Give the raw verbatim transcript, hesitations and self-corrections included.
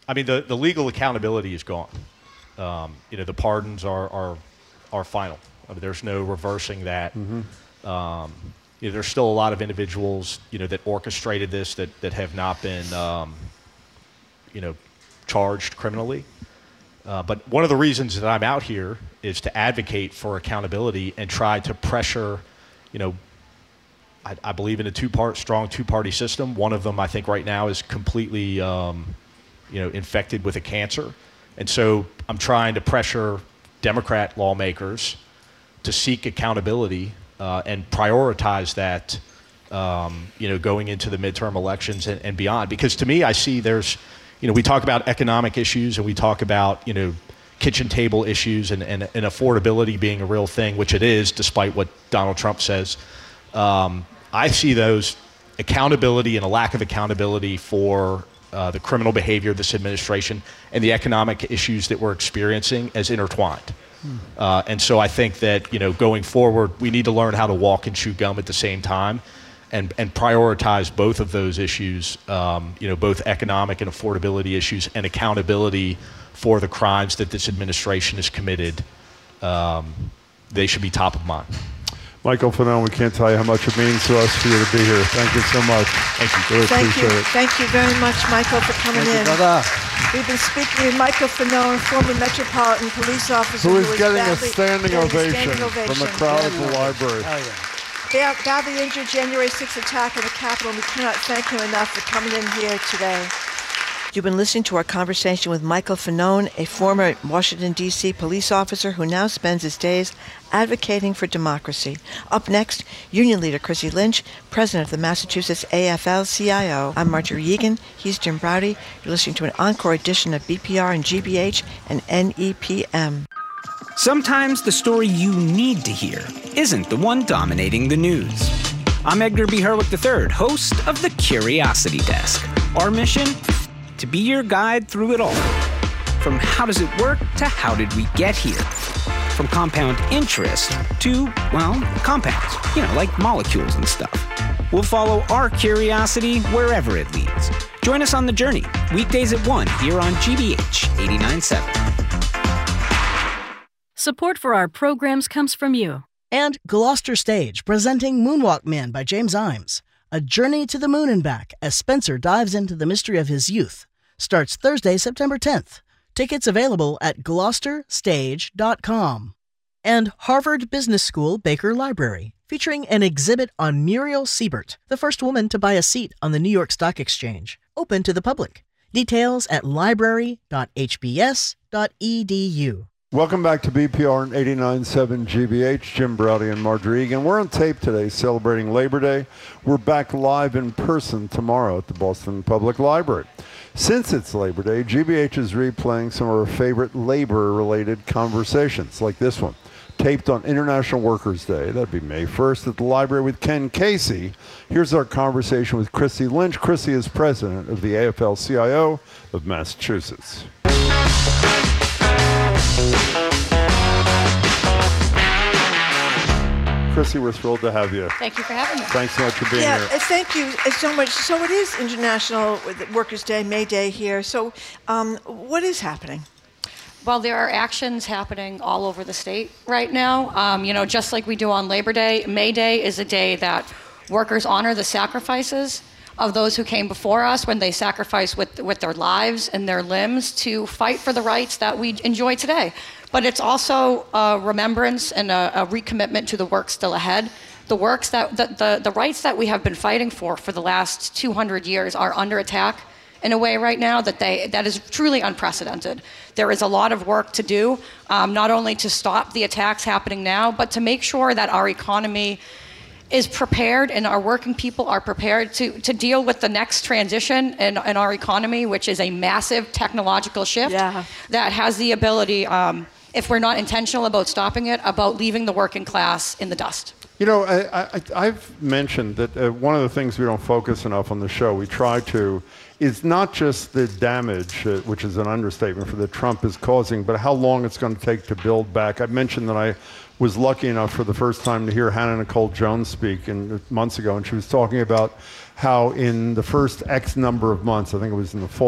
I mean, the, the legal accountability is gone. Um, you know, the pardons are are, are final. I mean, there's no reversing that. Mm-hmm. Um, you know, there's still a lot of individuals, you know, that orchestrated this that, that have not been, um, you know, charged criminally. Uh, but one of the reasons that I'm out here is to advocate for accountability and try to pressure, you know, I, I believe in a two-part, strong two-party system. One of them, I think, right now is completely, um, you know, infected with a cancer. And so I'm trying to pressure Democrat lawmakers to seek accountability uh, and prioritize that, um, you know, going into the midterm elections and, and beyond. Because to me, I see there's, you know, we talk about economic issues and we talk about, you know, kitchen table issues and, and, and affordability being a real thing, which it is, despite what Donald Trump says. Um, I see those accountability and a lack of accountability for uh, the criminal behavior of this administration and the economic issues that we're experiencing as intertwined. Hmm. Uh, and so I think that, you know, going forward, we need to learn how to walk and chew gum at the same time and, and prioritize both of those issues, um, you know, both economic and affordability issues and accountability for the crimes that this administration has committed. Um, they should be top of mind. Michael Fanone, we can't tell you how much it means to us for you to be here. Thank you so much. Thank you. Really Thank appreciate you. it. Thank you very much, Michael, for coming Thank in. you, brother. We've been speaking with Michael Fanone, former Metropolitan Police Officer Who is was getting a badly- standing getting a ovation standing ovation. from the crowd at the library. Oh, yeah. Ba- badly injured January sixth attack on the Capitol. We cannot thank him enough for coming in here today. You've been listening to our conversation with Michael Fanone, a former Washington, D C police officer who now spends his days advocating for democracy. Up next, Union Leader Chrissy Lynch, President of the Massachusetts A F L C I O. I'm Marjorie Egan. He's Jim Browdy. You're listening to an encore edition of B P R and G B H and N E P M. Sometimes the story you need to hear isn't the one dominating the news. I'm Edgar B. Herwick the third, host of The Curiosity Desk. Our mission? To be your guide through it all. From how does it work to how did we get here? From compound interest to, well, compounds, you know, like molecules and stuff. We'll follow our curiosity wherever it leads. Join us on the journey, weekdays at one here on G B H eighty-nine point seven. Support for our programs comes from you. And Gloucester Stage, presenting Moonwalk Man by James Imes. A journey to the moon and back as Spencer dives into the mystery of his youth. Starts Thursday, September tenth. Tickets available at gloucester stage dot com. And Harvard Business School Baker Library, featuring an exhibit on Muriel Siebert, the first woman to buy a seat on the New York Stock Exchange. Open to the public. Details at library dot h b s dot e d u. Welcome back to B P R and eighty-nine point seven G B H. Jim Browdy and Marjorie Egan. We're on tape today celebrating Labor Day. We're back live in person tomorrow at the Boston Public Library. Since it's Labor Day, G B H is replaying some of our favorite labor-related conversations, like this one, taped on International Workers' Day. That'd be May first at the library with Ken Casey. Here's our conversation with Chrissy Lynch. Chrissy is president of the A F L C I O of Massachusetts. Chrissy, we're thrilled to have you. Thank you for having me. Thanks so much for being Yeah, here. uh, thank you uh, so much. So it is International Workers' Day, May Day here. So um, what is happening? Well, there are actions happening all over the state right now. Um, you know, just like we do on Labor Day, May Day is a day that workers honor the sacrifices of those who came before us when they sacrificed with, with their lives and their limbs to fight for the rights that we enjoy today. But it's also a remembrance and a, a recommitment to the work still ahead. The works that the, the, the rights that we have been fighting for for the last two hundred years are under attack in a way right now that they that is truly unprecedented. There is a lot of work to do, um, not only to stop the attacks happening now, but to make sure that our economy is prepared and our working people are prepared to, to deal with the next transition in, in our economy, which is a massive technological shift Yeah. that has the ability, um, if we're not intentional about stopping it, about leaving the working class in the dust. You know, I, I, I've mentioned that uh, one of the things we don't focus enough on the show, we try to, is not just the damage, uh, which is an understatement for that Trump is causing, but how long it's going to take to build back. I mentioned that I was lucky enough for the first time to hear Hannah Nicole Jones speak in, months ago, and she was talking about how in the first X number of months, I think it was in the fall,